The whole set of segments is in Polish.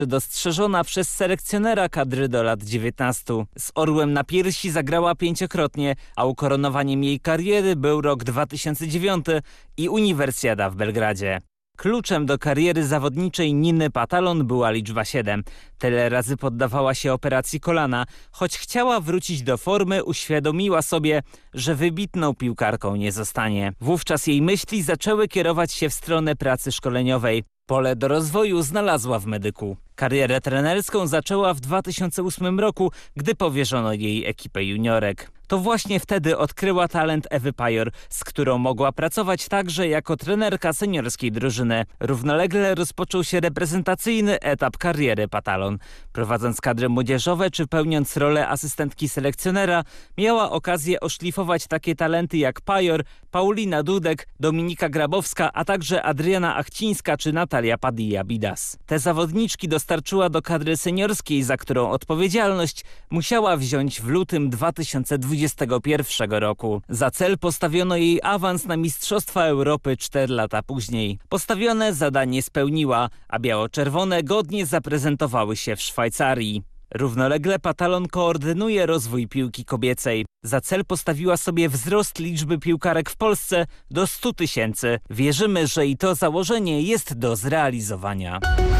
dostrzeżona przez selekcjonera kadry do lat 19. Z orłem na piersi zagrała 5-krotnie, a ukoronowaniem jej kariery był rok 2009 i Uniwersjada w Belgradzie. Kluczem do kariery zawodniczej Niny Patalon była liczba 7. Tyle razy poddawała się operacji kolana. Choć chciała wrócić do formy, uświadomiła sobie, że wybitną piłkarką nie zostanie. Wówczas jej myśli zaczęły kierować się w stronę pracy szkoleniowej. Pole do rozwoju znalazła w Medyku. Karierę trenerską zaczęła w 2008 roku, gdy powierzono jej ekipę juniorek. To właśnie wtedy odkryła talent Ewy Pajor, z którą mogła pracować także jako trenerka seniorskiej drużyny. Równolegle rozpoczął się reprezentacyjny etap kariery Patalon. Prowadząc kadry młodzieżowe czy pełniąc rolę asystentki selekcjonera, miała okazję oszlifować takie talenty jak Pajor, Paulina Dudek, Dominika Grabowska, a także Adriana Achcińska czy Natalia Padilla-Bidas. Te zawodniczki dostarczyła do kadry seniorskiej, za którą odpowiedzialność musiała wziąć w lutym 2021 roku. Za cel postawiono jej awans na Mistrzostwa Europy 4 lata później. Postawione zadanie spełniła, a biało-czerwone godnie zaprezentowały się w Szwajcarii. Równolegle Patalon koordynuje rozwój piłki kobiecej. Za cel postawiła sobie wzrost liczby piłkarek w Polsce do 100 000. Wierzymy, że i to założenie jest do zrealizowania.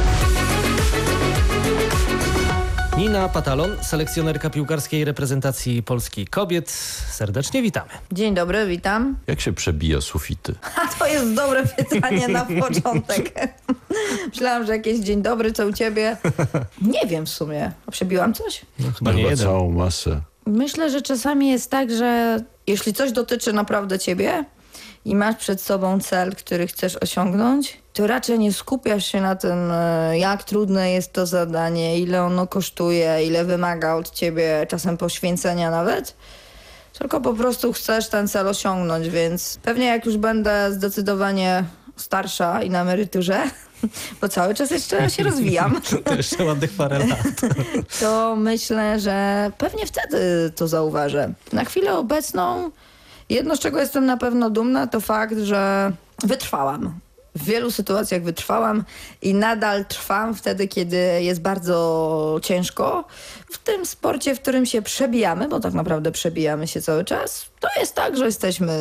Nina Patalon, selekcjonerka piłkarskiej reprezentacji Polski kobiet. Serdecznie witamy. Dzień dobry, witam. Jak się przebija sufity? A to jest dobre pytanie na początek. Myślałam, że jakieś dzień dobry, co u ciebie? Nie wiem w sumie. A przebiłam coś? No, chyba nie jeden. Całą masę. Myślę, że czasami jest tak, że jeśli coś dotyczy naprawdę ciebie i masz przed sobą cel, który chcesz osiągnąć, to raczej nie skupiasz się na tym, jak trudne jest to zadanie, ile ono kosztuje, ile wymaga od ciebie czasem poświęcenia nawet, tylko po prostu chcesz ten cel osiągnąć, więc pewnie jak już będę zdecydowanie starsza i na emeryturze, bo cały czas jeszcze się rozwijam, To jeszcze ładnych parę lat. to myślę, że pewnie wtedy to zauważę. Na chwilę obecną jedno, z czego jestem na pewno dumna, to fakt, że wytrwałam. W wielu sytuacjach wytrwałam i nadal trwam wtedy, kiedy jest bardzo ciężko. W tym sporcie, w którym się przebijamy, bo tak naprawdę przebijamy się cały czas, to jest tak, że jesteśmy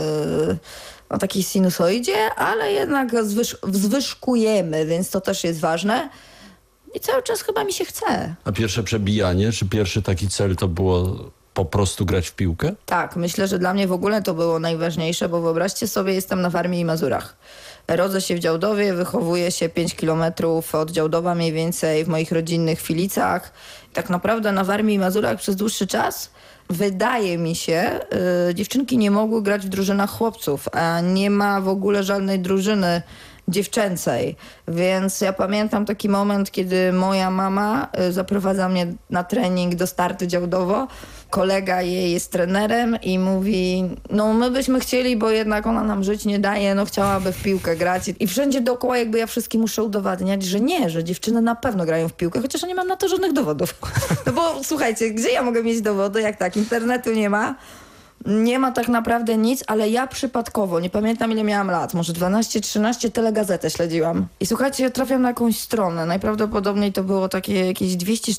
na takiej sinusoidzie, ale jednak zwyżkujemy, więc to też jest ważne. I cały czas chyba mi się chce. A pierwsze przebijanie, czy pierwszy taki cel to było po prostu grać w piłkę? Tak, myślę, że dla mnie w ogóle to było najważniejsze, bo wyobraźcie sobie, jestem na Warmii i Mazurach. Rodzę się w Działdowie, wychowuję się 5 kilometrów od Działdowa mniej więcej w moich rodzinnych Filicach. Tak naprawdę na Warmii i Mazurach przez dłuższy czas, wydaje mi się, dziewczynki nie mogły grać w drużynach chłopców, a nie ma w ogóle żadnej drużyny dziewczęcej. Więc ja pamiętam taki moment, kiedy moja mama zaprowadza mnie na trening do Startu Działdowo. Kolega jej jest trenerem i mówi, no my byśmy chcieli, bo jednak ona nam żyć nie daje, no chciałaby w piłkę grać. I wszędzie dookoła jakby ja wszystkim muszę udowadniać, że nie, że dziewczyny na pewno grają w piłkę, chociaż ja nie mam na to żadnych dowodów. No bo słuchajcie, gdzie ja mogę mieć dowody, jak tak, internetu nie ma. Nie ma tak naprawdę nic, ale ja przypadkowo, nie pamiętam ile miałam lat, może 12-13, Telegazetę śledziłam. I słuchajcie, ja trafiam na jakąś stronę, najprawdopodobniej to było takie jakieś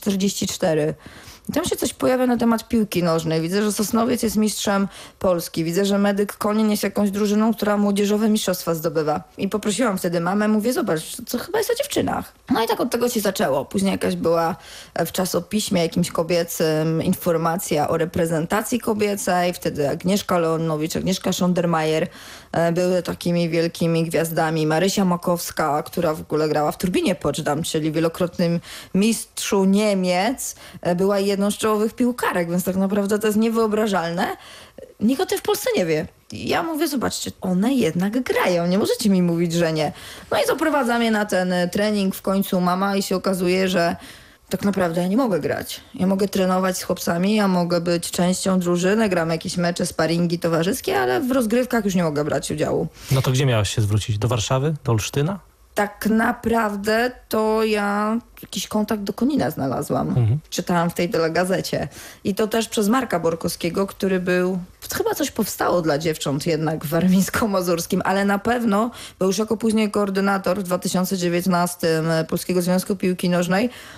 244. I tam się coś pojawia na temat piłki nożnej. Widzę, że Sosnowiec jest mistrzem Polski. Widzę, że Medyk Konin jest jakąś drużyną, która młodzieżowe mistrzostwa zdobywa. I poprosiłam wtedy mamę, mówię, zobacz, co chyba jest o dziewczynach. No i tak od tego się zaczęło. Później jakaś była w czasopiśmie jakimś kobiecym informacja o reprezentacji kobiecej. Wtedy Agnieszka Leonowicz, Agnieszka Schondermajer były takimi wielkimi gwiazdami. Marysia Makowska, która w ogóle grała w Turbinie Poczdam, czyli wielokrotnym mistrzu Niemiec, była jedną z czołowych piłkarek, więc tak naprawdę to jest niewyobrażalne. Nikt o tym w Polsce nie wie. Ja mówię, zobaczcie, one jednak grają, nie możecie mi mówić, że nie. No i zaprowadza mnie na ten trening w końcu mama i się okazuje, że tak naprawdę ja nie mogę grać. Ja mogę trenować z chłopcami, ja mogę być częścią drużyny, gram jakieś mecze, sparingi towarzyskie, ale w rozgrywkach już nie mogę brać udziału. No to gdzie miałaś się zwrócić? Do Warszawy? Do Olsztyna? Tak naprawdę to ja jakiś kontakt do Konina znalazłam. Czytałam w tej Telegazecie. I to też przez Marka Borkowskiego, który był... Chyba coś powstało dla dziewcząt jednak w warmińsko-mazurskim, ale na pewno był już jako później koordynator w 2019 Polskiego Związku Piłki Nożnej.